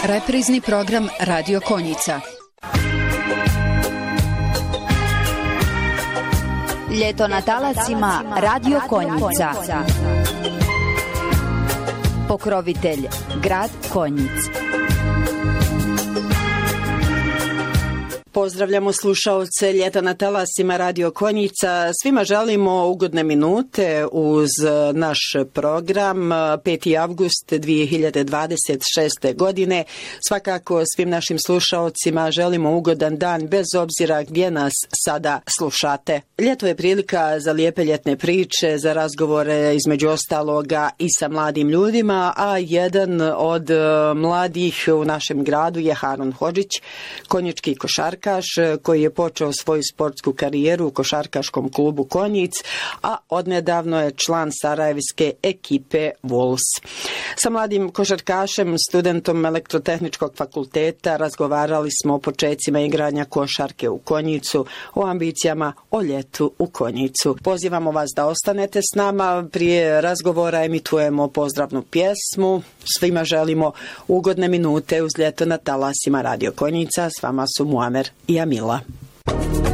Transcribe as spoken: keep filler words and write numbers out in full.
Reprizni program Radio Konjica. Ljeto na talasima Radio Konjica. Pokrovitelj grad Konjic. Pozdravljamo slušaoce Ljeta na talasima Radio Konjica. Svima želimo ugodne minute uz naš program. peti avgust dvije hiljade dvadeset šeste. godine. Svakako svim našim slušaocima želimo ugodan dan bez obzira gdje nas sada slušate. Ljeto je prilika za lijepe ljetne priče, za razgovore između ostaloga i sa mladim ljudima, a jedan od mladih u našem gradu je Harun Hodžić, konjički košarkaš koji je počeo svoju sportsku karijeru u košarkaškom klubu Konjic, a odnedavno je član sarajevske ekipe Wolves. Sa mladim košarkašem, studentom elektrotehničkog fakulteta, razgovarali smo o počecima igranja košarke u Konjicu, o ambicijama, o ljetu u Konjicu. Pozivamo vas da ostanete s nama. Prije razgovora emitujemo pozdravnu pjesmu. Svima želimo ugodne minute uz Ljeto na talasima Radio Konjica. S vama su Muamer i Amila.